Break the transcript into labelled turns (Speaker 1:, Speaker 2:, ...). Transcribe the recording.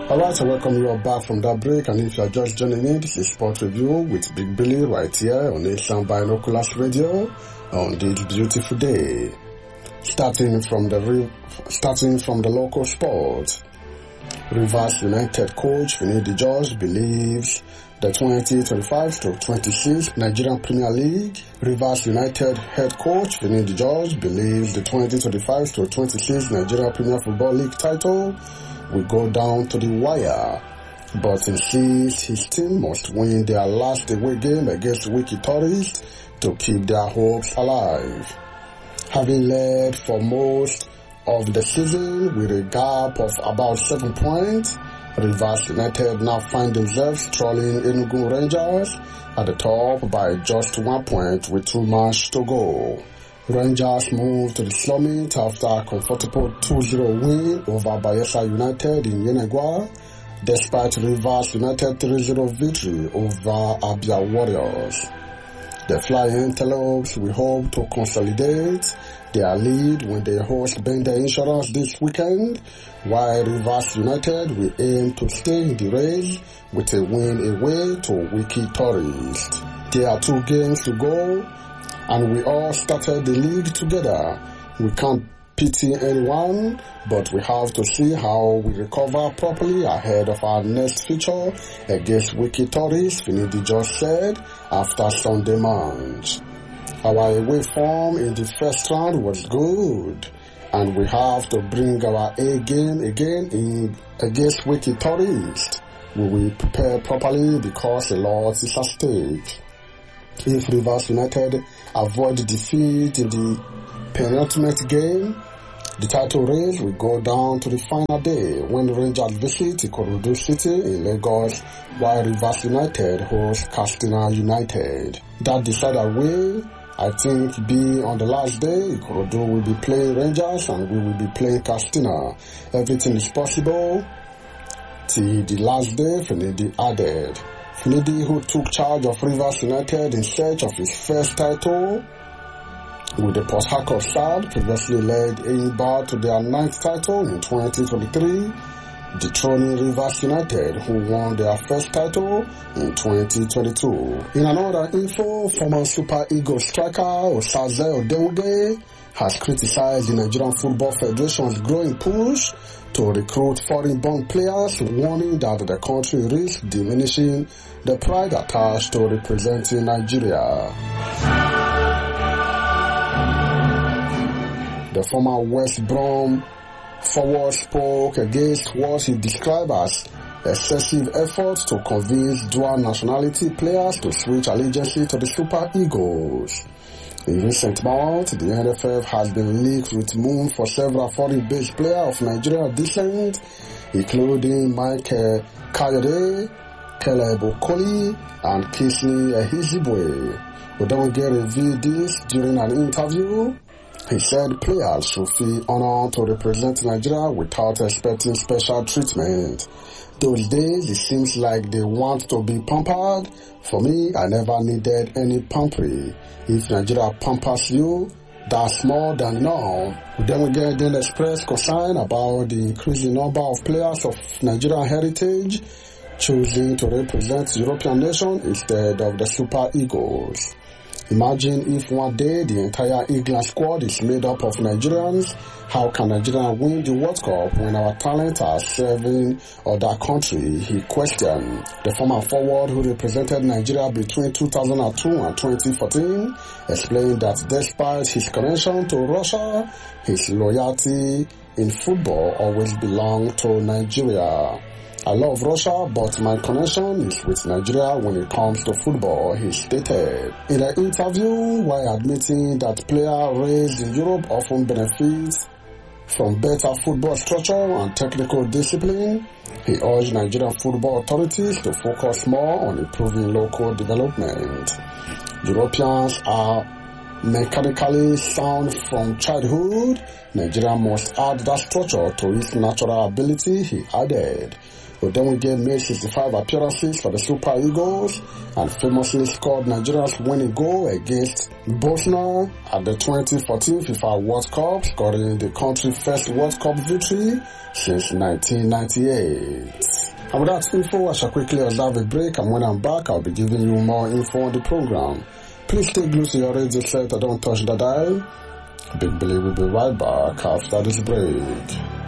Speaker 1: Alright, so welcome you all back from that break, and if you are just joining in, this is Sport Review with Big Billy right here on Asian Binoculars Radio on this beautiful day. Starting from the local sport, Rivers United coach Finidi George believes the 2025-26 Nigerian Premier League. Rivers United head coach Finidi George believes the 2025-26 Nigerian Premier Football League title will go down to the wire, but insists his team must win their last away game against Wiki Tourist to keep their hopes alive. Having led for most of the season with a gap of about 7 points, Rivers United now find themselves trolling Enugu Rangers at the top by just 1 point with 2 matches to go. Rangers moved to the summit after a comfortable 2-0 win over Bayelsa United in Yenagoa, despite Rivers United 3-0 victory over Abia Warriors. The Flying Antelopes will hope to consolidate their lead when they host Bender Insurance this weekend, while Rivers United will aim to stay in the race with a win away to Wiki Tourist. There are 2 games to go, and we all started the league together. We can't pity anyone, but we have to see how we recover properly ahead of our next feature against Wiki Tourist, Finidi George said after Sunday match. Our away form in the first round was good, and we have to bring our A game again against Wiki Tourist. We will prepare properly because a lot is at stake. If Rivers United avoid defeat in the penultimate game, the title race will go down to the final day when Rangers visit Ikorodu City in Lagos, while Rivers United host Katsina United. That decided way, I think, be on the last day. Ikorodu will be playing Rangers and we will be playing Katsina. Everything is possible till the last day, Finidi added. Finidi, who took charge of Rivers United in search of his first title with the Port Harcourt side, previously led Enyimba to their 9th title in 2023, dethroning Rivers United, who won their first title in 2022. In another info, former Super Eagles striker Osaze Odenwude has criticized the Nigerian Football Federation's growing push to recruit foreign-born players, warning that the country risks diminishing the pride attached to representing Nigeria. The former West Brom forward spoke against what he described as excessive efforts to convince dual nationality players to switch allegiance to the Super Eagles. In recent months, the NFF has been linked with moves for several foreign-based players of Nigerian descent, including Mike Kayode, Caleb Okoli, and Kisni Ehizibwe. Odenwude revealed this during an interview. He said players should feel honored to represent Nigeria without expecting special treatment. Those days, it seems like they want to be pampered. For me, I never needed any pampering. If Nigeria pampers you, that's more than enough. Then expressed concern about the increasing number of players of Nigerian heritage choosing to represent European nations instead of the Super Eagles. Imagine if one day the entire England squad is made up of Nigerians. How can Nigeria win the World Cup when our talent are serving other countries? He questioned. The former forward who represented Nigeria between 2002 and 2014 explained that despite his connection to Russia, his loyalty in football always belonged to Nigeria. I love Russia, but my connection is with Nigeria when it comes to football, he stated. In an interview, while admitting that players raised in Europe often benefit from better football structure and technical discipline, he urged Nigerian football authorities to focus more on improving local development. Europeans are mechanically sound from childhood. Nigeria must add that structure to its natural ability, he added. Odenwude made 65 appearances for the Super Eagles and famously scored Nigeria's winning goal against Bosnia at the 2014 FIFA World Cup, scoring the country's first World Cup victory since 1998. And with that info, I shall quickly observe a break, and when I'm back, I'll be giving you more info on the program. Please stay glued to your radio set and don't touch the dial. Big Billy will be right back after this break.